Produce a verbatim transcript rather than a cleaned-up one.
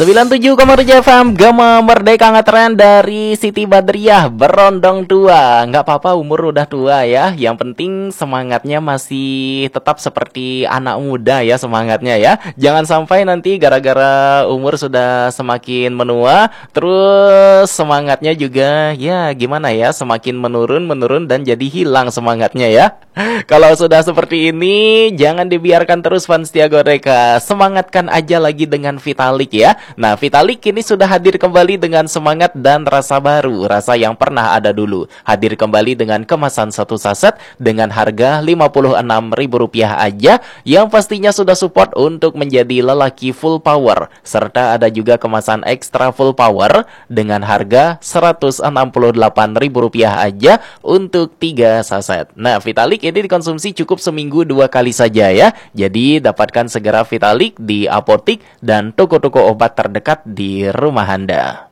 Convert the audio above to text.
sembilan puluh tujuh koma tujuh F M Gema Merdeka ngetren dari Siti Badriah berondong tua. Nggak apa-apa umur udah tua ya, yang penting semangatnya masih tetap seperti anak muda ya semangatnya ya. Jangan sampai nanti gara-gara umur sudah semakin menua, terus semangatnya juga ya gimana ya, semakin menurun menurun dan jadi hilang semangatnya ya. Kalau sudah seperti ini, jangan dibiarkan terus fans Setia Goreka. Semangatkan aja lagi dengan Vitalik ya. Nah, Vitalik kini sudah hadir kembali dengan semangat dan rasa baru, rasa yang pernah ada dulu. Hadir kembali dengan kemasan satu saset dengan harga lima puluh enam ribu rupiah aja, yang pastinya sudah support untuk menjadi lelaki full power. Serta ada juga kemasan ekstra full power dengan harga seratus enam puluh delapan ribu rupiah aja untuk tiga saset. Nah, Vitalik ini dikonsumsi cukup seminggu dua kali saja ya. Jadi dapatkan segera Vitalik di apotik dan toko-toko obat terdekat di rumah Anda.